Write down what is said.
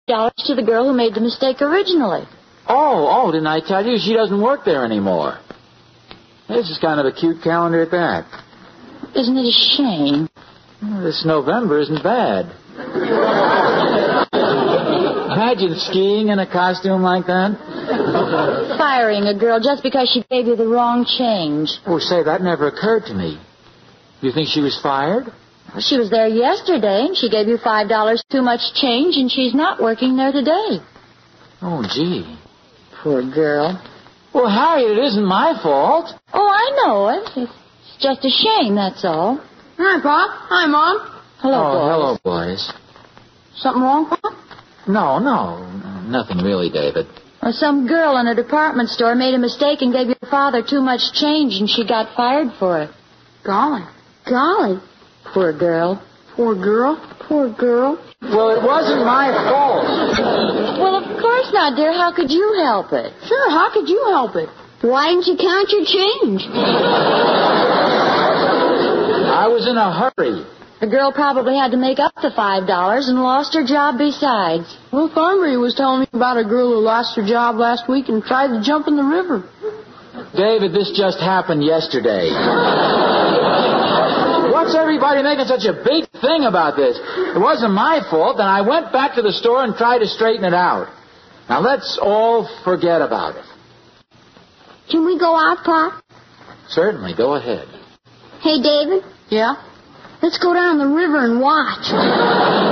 $50 to the girl who made the mistake originally. Oh, didn't I tell you? She doesn't work there anymore. This is kind of a cute calendar at that. Isn't it a shame? Well, this November isn't bad. Imagine skiing in a costume like that. Firing a girl just because she gave you the wrong change. Oh, say, that never occurred to me. You think she was fired? Well, she was there yesterday, and she gave you $5 too much change, and she's not working there today. Oh, gee. Poor girl. Well, Harriet, it isn't my fault. Oh, I know it. It's just a shame, that's all. Hi, Pop. Hi, Mom. Hello, boys. Hello, boys. Something wrong, Pop? No, nothing really, David. Well, some girl in a department store made a mistake and gave your father too much change, and she got fired for it. Golly. Poor girl. Poor girl. Well, it wasn't my fault. Well, of course not, dear. How could you help it? Sure, how could you help it? Why didn't you count your change? I was in a hurry. The girl probably had to make up the $5 and lost her job besides. Well, Thornbury was telling me about a girl who lost her job last week and tried to jump in the river. David, this just happened yesterday. What's everybody making such a big thing about this? It wasn't my fault, and I went back to the store and tried to straighten it out. Now, let's all forget about it. Can we go out, Pop? Certainly, go ahead. Hey, David, Yeah? let's go down the river and watch.